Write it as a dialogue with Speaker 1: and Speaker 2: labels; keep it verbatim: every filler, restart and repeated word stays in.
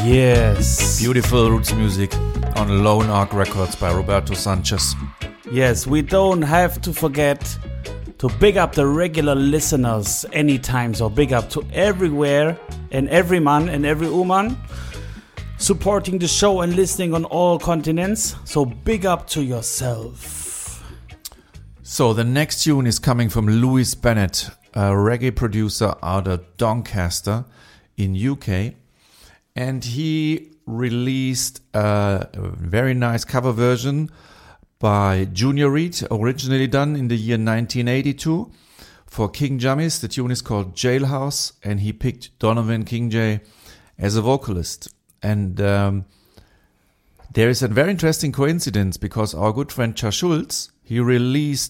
Speaker 1: Yes.
Speaker 2: Beautiful roots music on Lone Ark Records by Roberto Sanchez.
Speaker 1: Yes, we don't have to forget to big up the regular listeners anytime. So big up to everywhere and every man and every woman supporting the show and listening on all continents. So big up to yourself.
Speaker 2: So the next tune is coming from Louis Bennett, a reggae producer out of Doncaster in U K. And he released a very nice cover version by Junior Reid, originally done in the year nineteen eighty-two for King Jamis. The tune is called Jailhouse, and he picked Donovan Kingjay as a vocalist. And um, there is a very interesting coincidence, because our good friend Charles Schulz, he released